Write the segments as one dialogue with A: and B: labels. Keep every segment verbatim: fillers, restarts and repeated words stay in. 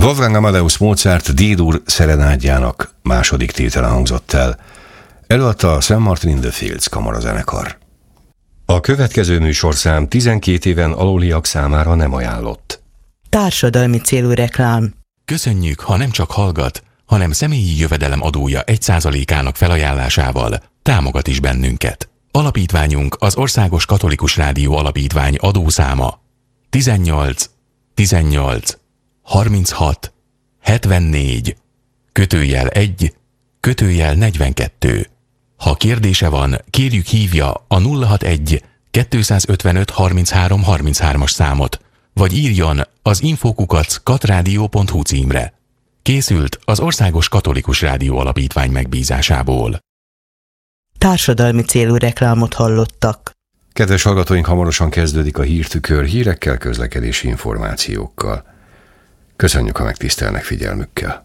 A: Wolfgang Amadeus Mozart D-dur szerenádjának második tétele hangzott el. Előadta a Saint Martin in the Fields kamarazenekar. A következő műsorszám tizenkét éven aluliak számára nem ajánlott.
B: Társadalmi célú reklám.
C: Köszönjük, ha nem csak hallgat, hanem személyi jövedelem adója egy százalékának felajánlásával támogat is bennünket. Alapítványunk az Országos Katolikus Rádió Alapítvány adószáma tizennyolc tizennyolc harminchat hetvennégy kötőjel egy kötőjel negyvenkettő. Ha kérdése van, kérjük hívja a nulla hatvanegy kétszázötvenöt harminchárom harminchárom-as számot, vagy írjon az infókukac katrádió pont hu címre. Készült az Országos Katolikus Rádió Alapítvány megbízásából.
B: Társadalmi célú reklámot hallottak.
A: Kedves hallgatóink, hamarosan kezdődik a Hírtükör hírekkel, közlekedési információkkal. Köszönjük, ha megtisztelnek figyelmükkel.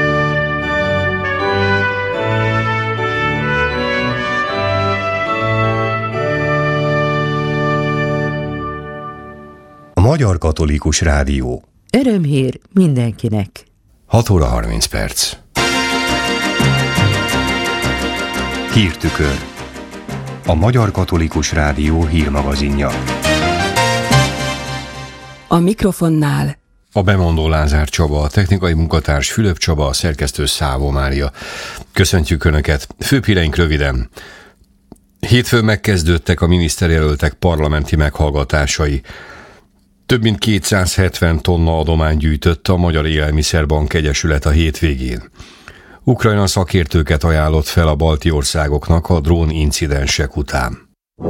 A: A Magyar Katolikus Rádió.
B: Örömhír mindenkinek.
A: hat óra harminc perc. Hírtükör. A Magyar Katolikus Rádió hírmagazinja.
D: A mikrofonnál
A: a bemondó Lázár Csaba, a technikai munkatárs Fülöp Csaba, a szerkesztő Szávó Mária. Köszöntjük Önöket. Főbb híreink röviden. Hétfőn megkezdődtek a miniszterjelöltek parlamenti meghallgatásai. Több mint kétszázhetven tonna adományt gyűjtött a Magyar Élelmiszerbank Egyesület a hétvégén. Ukrajna szakértőket ajánlott fel a balti országoknak a drón incidensek után.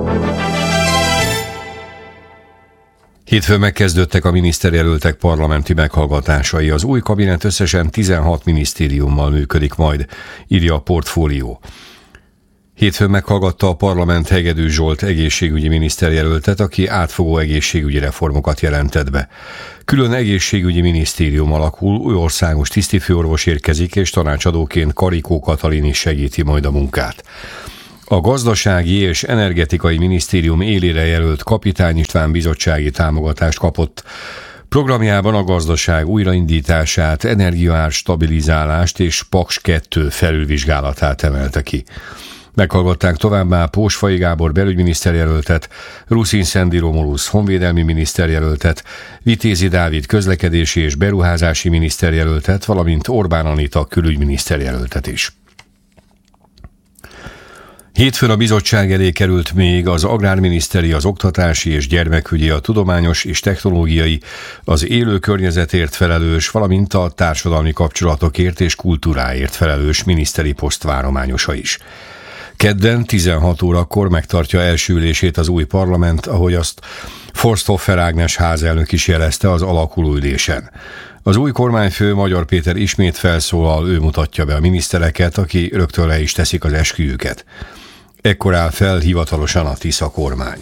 A: Hétfőn megkezdődtek a miniszterjelöltek parlamenti meghallgatásai. Az új kabinet összesen tizenhat minisztériummal működik majd, írja a Portfólió. Hétfőn meghallgatta a parlament Hegedűs Zsolt egészségügyi miniszterjelöltet, aki átfogó egészségügyi reformokat jelentett be. Külön egészségügyi minisztérium alakul, új országos tisztifőorvos érkezik, és tanácsadóként Karikó Katalin is segíti majd a munkát. A gazdasági és energetikai minisztérium élére jelölt Kapitány István bizottsági támogatást kapott. Programjában a gazdaság újraindítását, energiaár stabilizálást és Paks kettő felülvizsgálatát emelte ki. Meghallgatták továbbá Pósfai Gábor belügyminiszterjelöltet, Ruszin Szendi Romulusz honvédelmi miniszterjelöltet, Vitézi Dávid közlekedési és beruházási miniszterjelöltet, valamint Orbán Anita külügyminiszterjelöltet is. Hétfőn a bizottság elé került még az agrárminiszteri, az oktatási és gyermekügyi, a tudományos és technológiai, az élő környezetért felelős, valamint a társadalmi kapcsolatokért és kultúráért felelős miniszteri poszt várományosa is. Kedden tizenhat órakor megtartja első ülését az új parlament, ahogy azt Forsthofer Ágnes házelnök is jelezte az alakuló ülésen. Az új kormányfő, Magyar Péter ismét felszólal, ő mutatja be a minisztereket, aki rögtön le is teszik az esküjüket. Ekkor áll fel hivatalosan a Tisza kormány.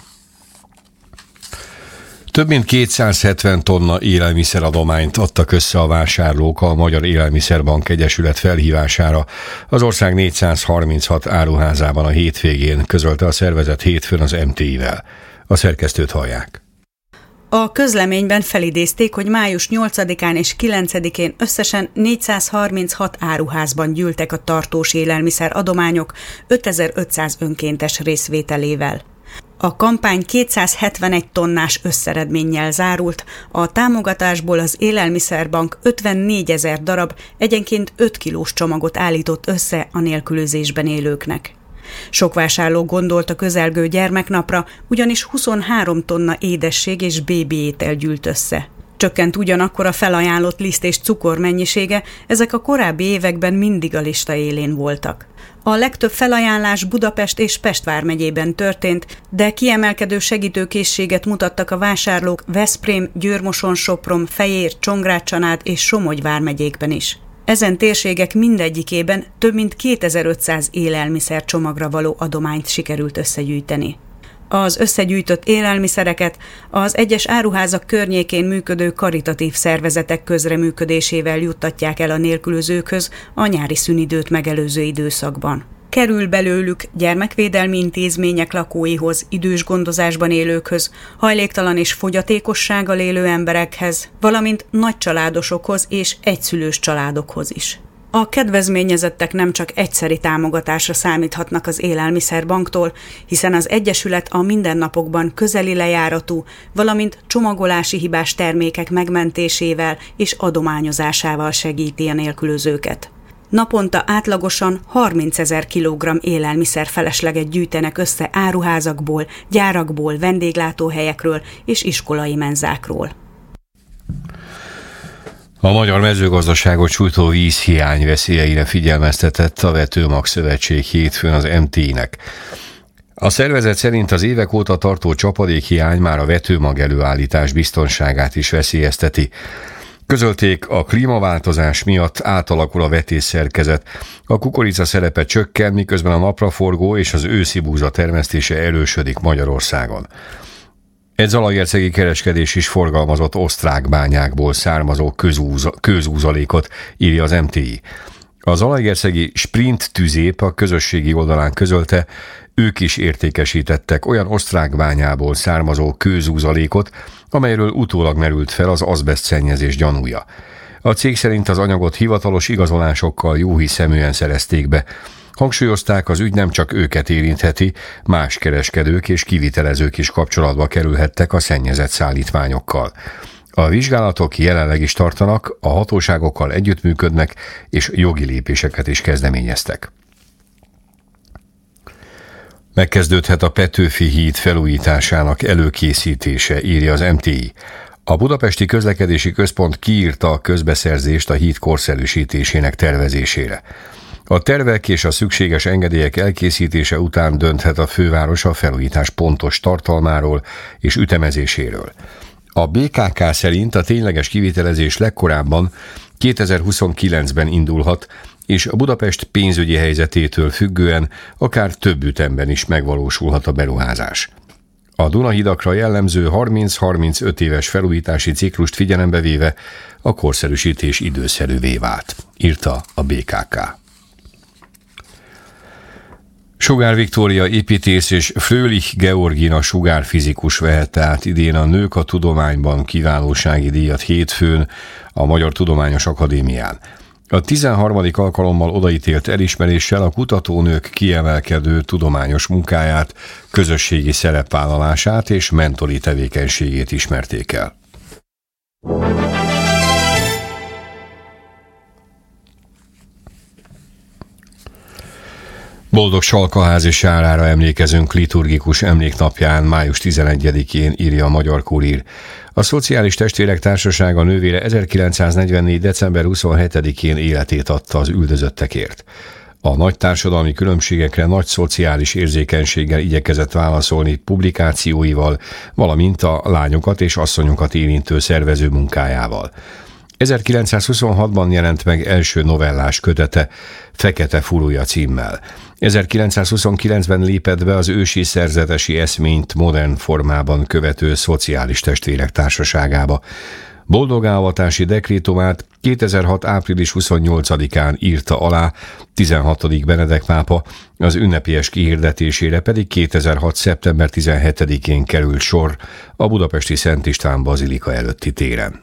A: Több mint kétszázhetven tonna élelmiszeradományt adtak össze a vásárlók a Magyar Élelmiszerbank Egyesület felhívására az ország négyszázharminchat áruházában a hétvégén, közölte a szervezet hétfőn az em té i-vel. A szerkesztőt hallják.
E: A közleményben felidézték, hogy május nyolcadikán és kilencedikén összesen négyszázharminchat áruházban gyűltek a tartós élelmiszer adományok ötezer-ötszáz önkéntes részvételével. A kampány kétszázhetvenegy tonnás összeredménnyel zárult, a támogatásból az Élelmiszerbank ötvennégyezer darab, egyenként öt kilós csomagot állított össze a nélkülözésben élőknek. Sok vásárló gondolt a közelgő gyermeknapra, ugyanis huszonhárom tonna édesség és bébi étel gyűlt össze. Csökkent ugyanakkor a felajánlott liszt és cukor mennyisége, ezek a korábbi években mindig a lista élén voltak. A legtöbb felajánlás Budapest és Pest vármegyében történt, de kiemelkedő segítőkészséget mutattak a vásárlók Veszprém, Győr-Moson-Sopron, Fejér, Csongrád-Csanád és Somogy vármegyékben is. Ezen térségek mindegyikében több mint kétezer-ötszáz élelmiszer csomagra való adományt sikerült összegyűjteni. Az összegyűjtött élelmiszereket az egyes áruházak környékén működő karitatív szervezetek közreműködésével juttatják el a nélkülözőkhöz a nyári szünidőt megelőző időszakban. Kerül belőlük gyermekvédelmi intézmények lakóihoz, idős gondozásban élőkhöz, hajléktalan és fogyatékossággal élő emberekhez, valamint nagycsaládosokhoz és egyszülős családokhoz is. A kedvezményezettek nem csak egyszeri támogatásra számíthatnak az Élelmiszerbanktól, hiszen az Egyesület a mindennapokban közeli lejáratú, valamint csomagolási hibás termékek megmentésével és adományozásával segíti a nélkülözőket. Naponta átlagosan harmincezer kilogramm élelmiszer felesleget gyűjtenek össze áruházakból, gyárakból, vendéglátóhelyekről és iskolai menzákról.
A: A magyar mezőgazdaságot sújtó vízhiány veszélyeire figyelmeztetett a Vetőmag Szövetség hétfőn az em té i-nek. A szervezet szerint az évek óta tartó csapadékhiány már a vetőmag előállítás biztonságát is veszélyezteti. Közölték, a klímaváltozás miatt átalakul a vetészszerkezet, a kukorica szerepe csökken, miközben a napraforgó és az őszi búza termesztése erősödik Magyarországon. Egy zalaegerszegi kereskedés is forgalmazott osztrák bányákból származó közúza, közúzalékot, írja az em té i. A zalaegerszegi Sprint tüzép a közösségi oldalán közölte, ők is értékesítettek olyan osztrák bányából származó kőzúzalékot, amelyről utólag merült fel az azbeszt szennyezés gyanúja. A cég szerint az anyagot hivatalos igazolásokkal jóhiszeműen szerezték be. Hangsúlyozták, az ügy nem csak őket érintheti, más kereskedők és kivitelezők is kapcsolatba kerülhettek a szennyezett szállítmányokkal. A vizsgálatok jelenleg is tartanak, a hatóságokkal együttműködnek és jogi lépéseket is kezdeményeztek. Megkezdődhet a Petőfi híd felújításának előkészítése, írja az em té i. A Budapesti Közlekedési Központ kiírta a közbeszerzést a híd korszerűsítésének tervezésére. A tervek és a szükséges engedélyek elkészítése után dönthet a főváros a felújítás pontos tartalmáról és ütemezéséről. A bé ká ká szerint a tényleges kivitelezés legkorábban kétezer-huszonkilencben indulhat, és a Budapest pénzügyi helyzetétől függően akár több ütemben is megvalósulhat a beruházás. A Dunahidakra jellemző harminc-harmincöt éves felújítási ciklust figyelembe véve a korszerűsítés időszerűvé vált, írta a bé ká ká. Sugár Viktória építész és Fröhlich Georgina sugárfizikus vehette át idén a Nők a Tudományban kiválósági díjat hétfőn a Magyar Tudományos Akadémián. A tizenharmadik alkalommal odaítélt elismeréssel a kutatónők kiemelkedő tudományos munkáját, közösségi szerepvállalását és mentori tevékenységét ismerték el. Boldog Salkaházi sárára emlékezünk liturgikus emléknapján, május tizenegyedikén, írja a Magyar Kurír. A Szociális Testvérek Társasága nővére ezerkilencszáznegyvennégy. december huszonhetedikén életét adta az üldözöttekért. A nagy társadalmi különbségekre nagy szociális érzékenységgel igyekezett válaszolni publikációival, valamint a lányokat és asszonyokat érintő szervező munkájával. ezerkilencszázhuszonhatban jelent meg első novellás kötete, Fekete furulya címmel. ezerkilencszázhuszonkilencben lépett be az ősi szerzetesi eszményt modern formában követő Szociális Testvérek Társaságába. Boldogálvatási dekrétumát kétezer-hat. április huszonnyolcadikán írta alá tizenhatodik Benedek pápa, az ünnepélyes kihirdetésére pedig kétezer-hat. szeptember tizenhetedikén került sor a budapesti Szent István bazilika előtti téren.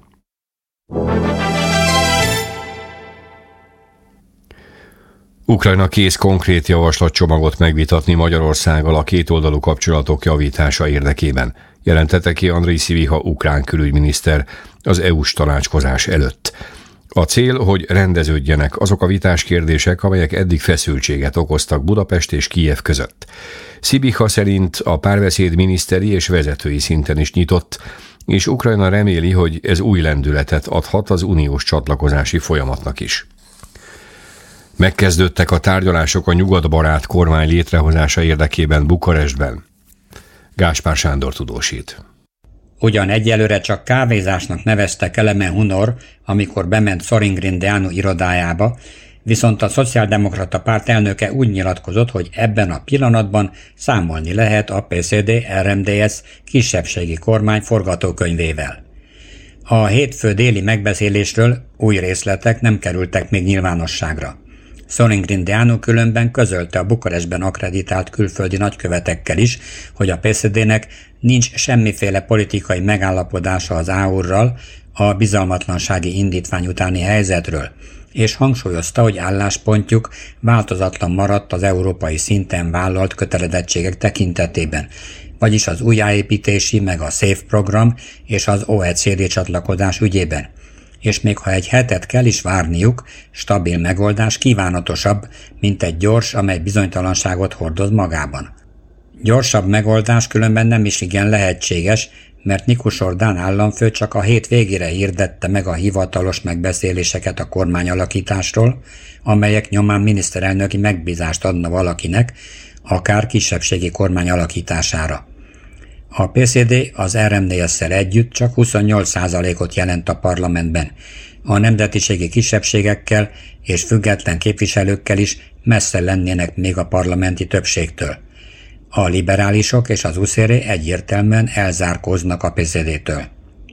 A: Ukrajna kész konkrét javaslatcsomagot megvitatni Magyarországgal a kétoldalú kapcsolatok javítása érdekében, jelentette ki Andrej Sziviha ukrán külügyminiszter az é u-s tanácskozás előtt. A cél, hogy rendeződjenek azok a vitáskérdések, amelyek eddig feszültséget okoztak Budapest és Kijev között. Sziviha szerint a párbeszéd miniszteri és vezetői szinten is nyitott, és Ukrajna reméli, hogy ez új lendületet adhat az uniós csatlakozási folyamatnak is. Megkezdődtek a tárgyalások a nyugatbarát kormány létrehozása érdekében Bukarestben. Gáspár Sándor tudósít.
F: Ugyan egyelőre csak kávézásnak nevezte Keleme Hunor, amikor bement Sorin Grindeanu irodájába, viszont a Szociáldemokrata Párt elnöke úgy nyilatkozott, hogy ebben a pillanatban számolni lehet a pé cé dé er em dé es kisebbségi kormány forgatókönyvével. A hétfő déli megbeszélésről új részletek nem kerültek még nyilvánosságra. Sorin Grindeanu különben közölte a Bukarestben akkreditált külföldi nagykövetekkel is, hogy a pé cé dé-nek nincs semmiféle politikai megállapodása az á u-rral a bizalmatlansági indítvány utáni helyzetről, és hangsúlyozta, hogy álláspontjuk változatlan maradt az európai szinten vállalt kötelezettségek tekintetében, vagyis az újjáépítési meg a SAFE program és az o e cé dé csatlakozás ügyében. És még ha egy hetet kell is várniuk, stabil megoldás kívánatosabb, mint egy gyors, amely bizonytalanságot hordoz magában. Gyorsabb megoldás különben nem is igen lehetséges, mert Nikus Orbán államfő csak a hét végére hirdette meg a hivatalos megbeszéléseket a kormányalakításról, amelyek nyomán miniszterelnöki megbízást adna valakinek, akár kisebbségi kormány alakítására. A pé cé dé az er em dé es-szel együtt csak huszonnyolc százalékot jelent a parlamentben, a nemzetiségi kisebbségekkel és független képviselőkkel is messze lennének még a parlamenti többségtől. A liberálisok és az u es zé er egyértelműen elzárkóznak a pé cé dé-től.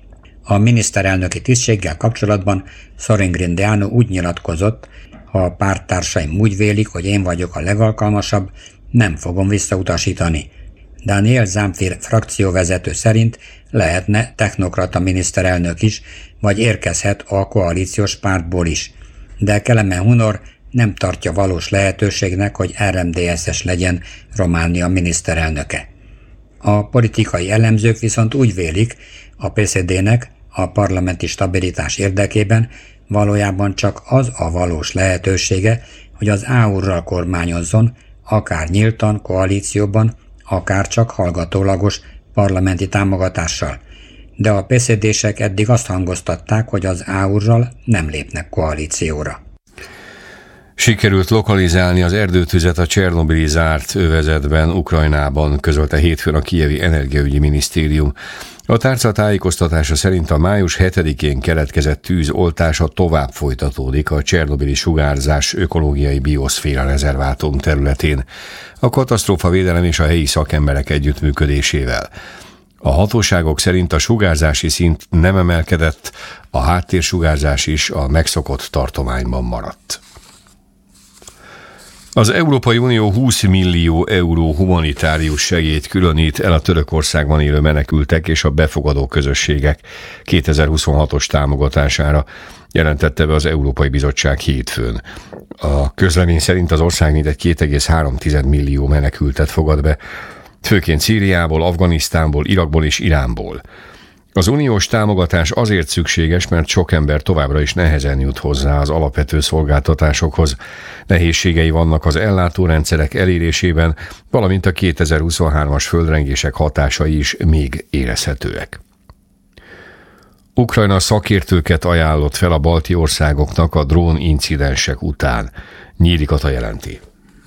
F: A miniszterelnöki tisztséggel kapcsolatban Sorin Grindeanu úgy nyilatkozott, ha a párttársaim úgy vélik, hogy én vagyok a legalkalmasabb, nem fogom visszautasítani. Daniel Zamfir frakcióvezető szerint lehetne technokrata miniszterelnök is, vagy érkezhet a koalíciós pártból is. De Kelemen Hunor nem tartja valós lehetőségnek, hogy er em dé es-es legyen Románia miniszterelnöke. A politikai elemzők viszont úgy vélik, a pé cé dé-nek a parlamenti stabilitás érdekében valójában csak az a valós lehetősége, hogy az á u-rral kormányozzon, akár nyíltan, koalícióban, akár csak hallgatólagos parlamenti támogatással. De a pé cé dé-sek eddig azt hangoztatták, hogy az á u-rral nem lépnek koalícióra.
A: Sikerült lokalizálni az erdőtüzet a Csernobili zárt övezetben, Ukrajnában, közölte hétfőn a Kijevi Energiaügyi Minisztérium. A tárca tájékoztatása szerint a május hetedikén keletkezett tűz oltása tovább folytatódik a Csernobili sugárzás ökológiai bioszféra rezervátum területén, a katasztrófavédelem és a helyi szakemberek együttműködésével. A hatóságok szerint a sugárzási szint nem emelkedett, a háttérsugárzás is a megszokott tartományban maradt. Az Európai Unió húsz millió euró humanitárius segélyt különít el a Törökországban élő menekültek és a befogadó közösségek kétezer-huszonhatos támogatására, jelentette be az Európai Bizottság hétfőn. A közlemény szerint az ország mintegy két egész három millió menekültet fogad be, főként Szíriából, Afganisztánból, Irakból és Iránból. Az uniós támogatás azért szükséges, mert sok ember továbbra is nehezen jut hozzá az alapvető szolgáltatásokhoz. Nehézségei vannak az ellátórendszerek elérésében, valamint a kétezer-huszonhármas földrengések hatásai is még érezhetőek. Ukrajna szakértőket ajánlott fel a balti országoknak a drón incidensek után. Nyíri Kata jelenti.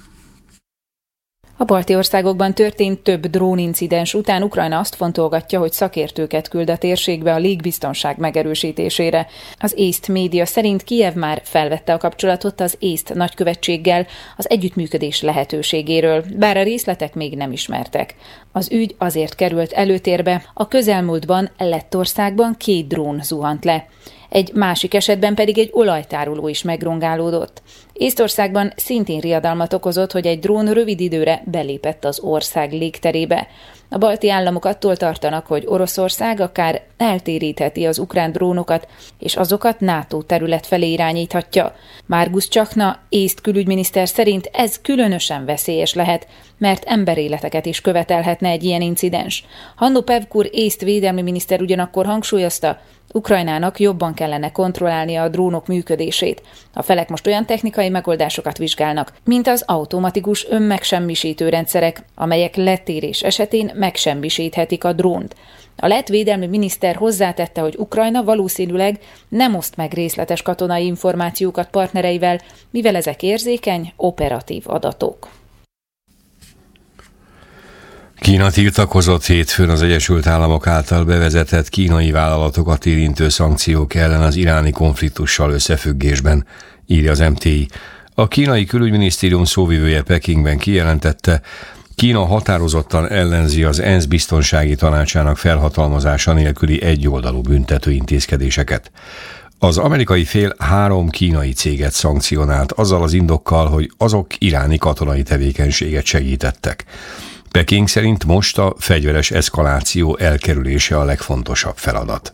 G: A balti országokban történt több drónincidens után Ukrajna azt fontolgatja, hogy szakértőket küld a térségbe a légbiztonság megerősítésére. Az észt média szerint Kijev már felvette a kapcsolatot az észt nagykövetséggel az együttműködés lehetőségéről, bár a részletek még nem ismertek. Az ügy azért került előtérbe, a közelmúltban Lettországban két drón zuhant le. Egy másik esetben pedig egy olajtároló is megrongálódott. Észtországban szintén riadalmat okozott, hogy egy drón rövid időre belépett az ország légterébe. A balti államok attól tartanak, hogy Oroszország akár eltérítheti az ukrán drónokat, és azokat NATO terület felé irányíthatja. Margus Csachna, észt külügyminiszter szerint ez különösen veszélyes lehet, mert emberéleteket is követelhetne egy ilyen incidens. Hanno Pevkur észt védelmi miniszter ugyanakkor hangsúlyozta, Ukrajnának jobban kellene kontrollálnia a drónok működését. A felek most olyan technikai megoldásokat vizsgálnak, mint az automatikus önmegsemmisítő rendszerek, amelyek letérés esetén megsemmisíthetik a drónt. A lett védelmi miniszter hozzátette, hogy Ukrajna valószínűleg nem oszt meg részletes katonai információkat partnereivel, mivel ezek érzékeny, operatív adatok.
A: Kína tiltakozott hétfőn az Egyesült Államok által bevezetett kínai vállalatokat érintő szankciók ellen az iráni konfliktussal összefüggésben, írja az em té i. A kínai külügyminisztérium szóvivője Pekingben kijelentette, Kína határozottan ellenzi az ENSZ biztonsági tanácsának felhatalmazása nélküli egyoldalú büntető intézkedéseket. Az amerikai fél három kínai céget szankcionált azzal az indokkal, hogy azok iráni katonai tevékenységet segítettek. Peking szerint most a fegyveres eszkaláció elkerülése a legfontosabb feladat.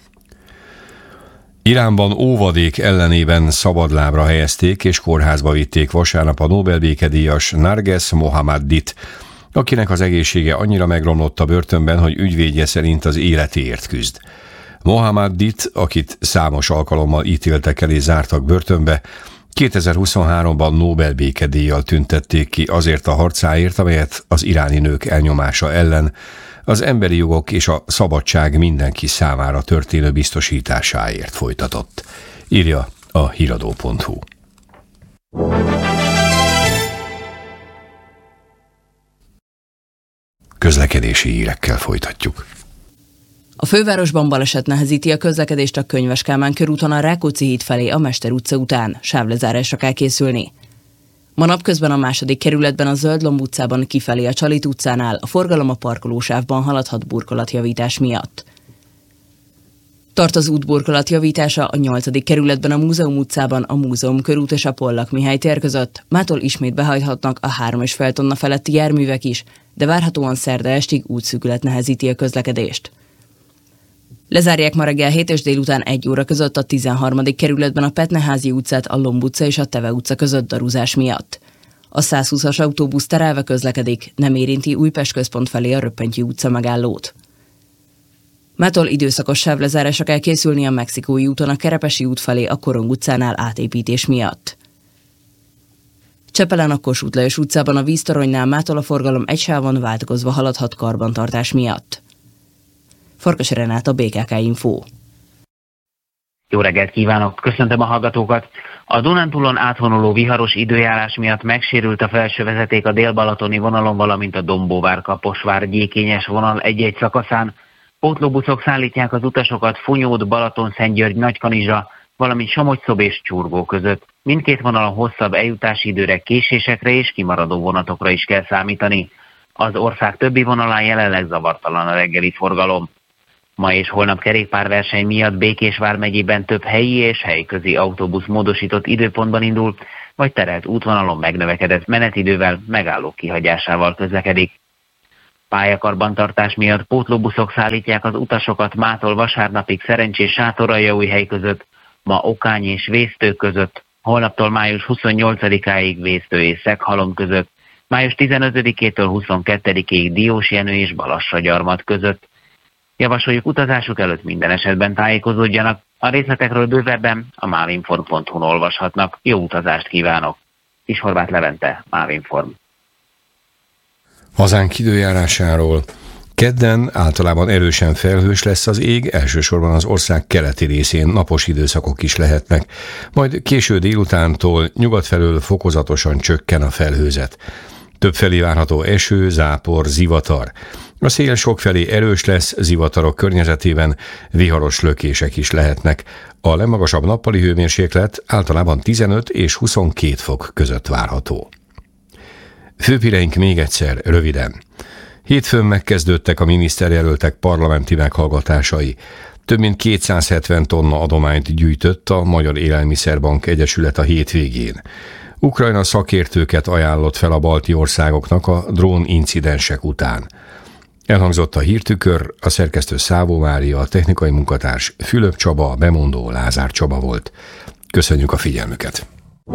A: Iránban óvadék ellenében szabadlábra helyezték és kórházba vitték vasárnap a Nobel békedíjas Narges Mohammadit, akinek az egészsége annyira megromlott a börtönben, hogy ügyvédje szerint az életéért küzd. Mohammadit, akit számos alkalommal ítéltek el és zártak börtönbe, kétezer-huszonháromban Nobel békedíjjal tüntették ki azért a harcáért, amelyet az iráni nők elnyomása ellen, az emberi jogok és a szabadság mindenki számára történő biztosításáért folytatott, írja a híradó pont hu. Közlekedési hírekkel folytatjuk.
H: A fővárosban baleset nehezíti a közlekedést a Könyves Kálmán körúton a Rákóczi híd felé a Mester utca után. Sávlezárásra kell készülni. Ma napközben a második kerületben a Zöldlomb utcában kifelé a Csalit utcánál a forgalom a parkolósávban haladhat burkolatjavítás miatt. Tart az útburkolat javítása a nyolcadik kerületben a Múzeum utcában a Múzeum körút és a Pollak Mihály tér között. Mától ismét behajthatnak a három és fél tonna feletti járművek is, de várhatóan szerda estig útszűkület nehezíti a közlekedést. Lezárják ma reggel hét és délután egy óra között a tizenharmadik kerületben a Petneházi utcát, a Lomb utca és a Teve utca között darúzás miatt. A százhúszas autóbusz terelve közlekedik, nem érinti Újpest központ felé a Röppentyű utca megállót. Mától időszakos sávlezárásra kell készülni a Mexikói úton a Kerepesi út felé a Korong utcánál átépítés miatt. Csepelen a Kossuth Lajos utcában a Víztoronynál mától a forgalom egy sávon váltakozva haladhat karbantartás miatt. Farkas Renát, a bé ká ká Info.
I: Jó reggelt kívánok, köszöntöm a hallgatókat! A Dunántúlon átvonuló viharos időjárás miatt megsérült a felső vezeték a dél-balatoni vonalon, valamint a Dombóvár-Kaposvár-Gyékényes vonal egy-egy szakaszán. Pótlóbuszok szállítják az utasokat Funyód, Balatonszentgyörgy, Nagykanizsa, valamint Somogy-szob és Csurgó között. Mindkét vonalon hosszabb eljutási időre, késésekre és kimaradó vonatokra is kell számítani. Az ország többi vonalán jelenleg zavartalan a reggeli forgalom. Ma és holnap kerékpárverseny miatt Békés vármegyében több helyi és helyközi autóbusz módosított időpontban indul, vagy terelt útvonalon megnövekedett menetidővel, megállók kihagyásával közlekedik. Pályakarbantartás miatt pótlóbuszok szállítják az utasokat mától vasárnapig Szerencsés Sátoraljaújhely között, ma Okány és Vésztő között, holnaptól május huszonnyolcadikáig Vésztő és Szeghalom között, május tizenötödikétől huszonkettedikéig Diósjenő és Balassagyarmat között. Javasoljuk utazásuk előtt minden esetben tájékozódjanak, a részletekről bővebben a mávinform pont hu-n olvashatnak. Jó utazást kívánok! Kis Horváth Levente, Mávinform.
A: Hazánk időjárásáról. Kedden általában erősen felhős lesz az ég, elsősorban az ország keleti részén napos időszakok is lehetnek, majd késő délutántól nyugat felől fokozatosan csökken a felhőzet. Többfelé várható eső, zápor, zivatar. A szél sokfelé erős lesz, zivatarok környezetében viharos lökések is lehetnek. A legmagasabb nappali hőmérséklet általában tizenöt és huszonkét fok között várható. Főpireink még egyszer, röviden. Hétfőn megkezdődtek a miniszterjelöltek parlamenti meghallgatásai. Több mint kétszázhetven tonna adományt gyűjtött a Magyar Élelmiszerbank Egyesület a hétvégén. Ukrajna szakértőket ajánlott fel a balti országoknak a drón incidensek után. Elhangzott a hírtükör, a szerkesztő Szávó Mária, a technikai munkatárs Fülöp Csaba, a bemondó Lázár Csaba volt. Köszönjük a figyelmüket!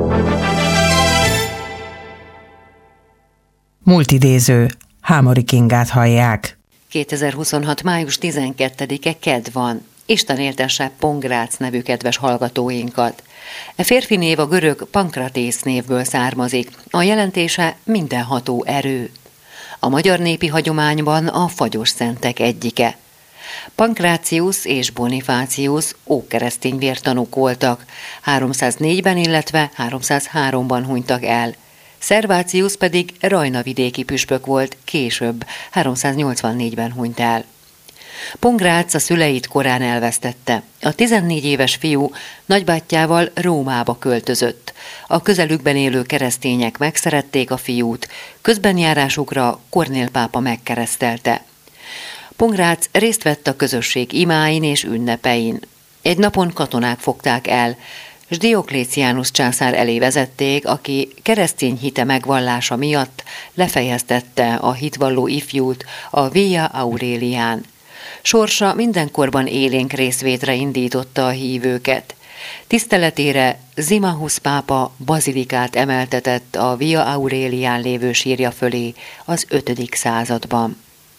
B: Múltidéző. Hámori Kingát hallják.
J: kétezer-huszonhat. május tizenkettedike kedd van. Isten éltesse Pongrác nevű kedves hallgatóinkat. E férfi név a görög Pankratész névből származik. A jelentése mindenható erő. A magyar népi hagyományban a fagyos szentek egyike. Pankrácius és Bonifácius ókeresztény vértanúk voltak. háromszáznégyben, illetve háromszázháromban hunytak el. Szervácius pedig rajnavidéki püspök volt, később, háromszáznyolcvannégyben hunyt el. Pongrác a szüleit korán elvesztette. A tizennégy éves fiú nagybátyjával Rómába költözött. A közelükben élő keresztények megszerették a fiút, közbenjárásukra Kornél pápa megkeresztelte. Pongrác részt vett a közösség imáin és ünnepein. Egy napon katonák fogták el, s Diokléciánus császár elé vezették, aki keresztény hite megvallása miatt lefejeztette a hitvalló ifjút a Via Aurelián. Sorsa mindenkorban élénk részvétre indította a hívőket. Tiszteletére Symmachus pápa bazilikát emeltetett a Via Aurelián lévő sírja fölé az ötödik században.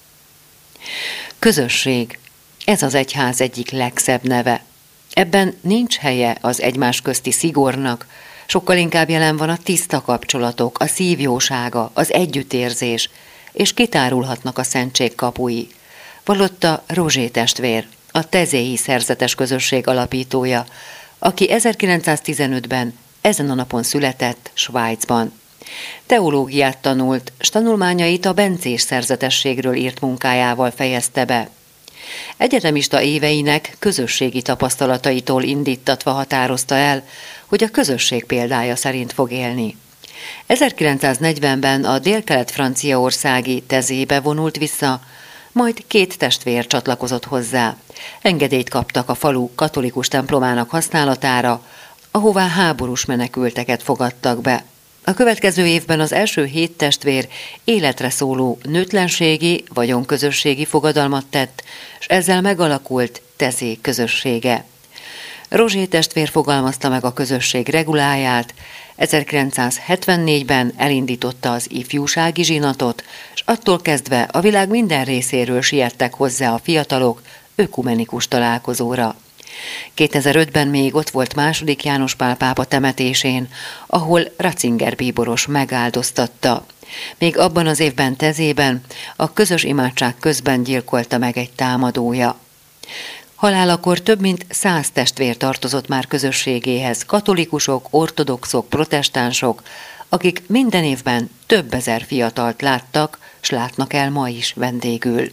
J: Közösség, ez az egyház egyik legszebb neve. Ebben nincs helye az egymás közti szigornak, sokkal inkább jelen van a tiszta kapcsolatok, a szívjósága, az együttérzés, és kitárulhatnak a szentség kapui. Vallotta Rozsé testvér, a tezéi szerzetes közösség alapítója, aki ezerkilencszáztizenötben ezen a napon született Svájcban. Teológiát tanult, s tanulmányait a bencés szerzetességről írt munkájával fejezte be. Egyetemista éveinek közösségi tapasztalataitól indítatva határozta el, hogy a közösség példája szerint fog élni. ezerkilencszáznegyvenben a délkelet-franciaországi tezébe vonult vissza, majd két testvér csatlakozott hozzá. Engedélyt kaptak a falu katolikus templomának használatára, ahová háborús menekülteket fogadtak be. A következő évben az első hét testvér életre szóló nőtlenségi, vagyonközösségi fogadalmat tett, és ezzel megalakult tezé közössége. Rozsé testvér fogalmazta meg a közösség reguláját, ezerkilencszázhetvennégyben elindította az ifjúsági zsinatot, és attól kezdve a világ minden részéről siettek hozzá a fiatalok ökumenikus találkozóra. kétezer-ötben még ott volt második János Pál pápa temetésén, ahol Ratzinger bíboros megáldoztatta. Még abban az évben Tezében a közös imádság közben gyilkolta meg egy támadója. Halálakor több mint száz testvér tartozott már közösségéhez, katolikusok, ortodoxok, protestánsok, akik minden évben több ezer fiatalt láttak, s látnak el ma is vendégül.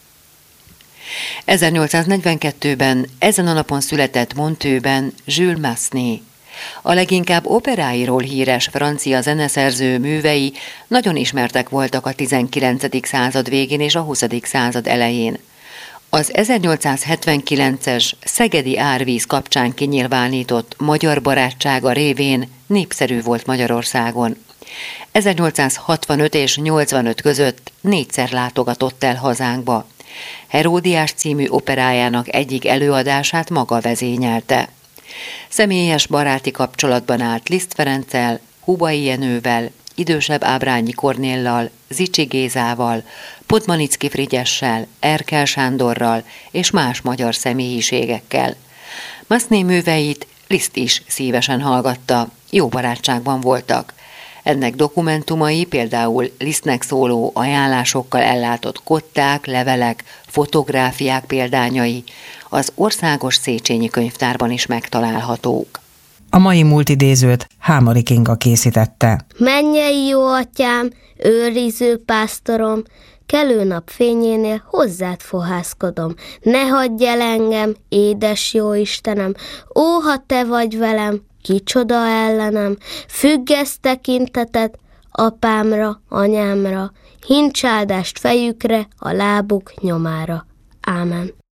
J: ezernyolcszáznegyvenkettőben ezen a napon született Monteux-ben Jules Massenet. A leginkább operáiról híres francia zeneszerző művei nagyon ismertek voltak a tizenkilencedik század végén és a huszadik század elején. Az ezernyolcszázhetvenkilences szegedi árvíz kapcsán kinyilvánított magyar barátsága révén népszerű volt Magyarországon. ezernyolcszázhatvanöt és nyolcvanöt között négyszer látogatott el hazánkba. Heródiás című operájának egyik előadását maga vezényelte. Személyes baráti kapcsolatban állt Liszt Ferenccel, Hubai Jenővel, idősebb Ábrányi Kornéllal, Zichy Gézával, Podmanicki Frigyessel, Erkel Sándorral és más magyar személyiségekkel. Massenet műveit Liszt is szívesen hallgatta, jó barátságban voltak. Ennek dokumentumai például Lisztnek szóló ajánlásokkal ellátott kották, levelek, fotográfiák példányai az Országos Széchenyi Könyvtárban is megtalálhatók.
B: A mai múltidézőt Hámori Kinga készítette.
K: Mennyei jó atyám, őriző pásztorom, kelő nap fényénél hozzád fohászkodom. Ne hagyj el engem, édes jó Istenem, ó, ha te vagy velem, kicsoda ellenem, függesz tekinteted apámra, anyámra, hincs áldást fejükre, a lábuk nyomára. Ámen.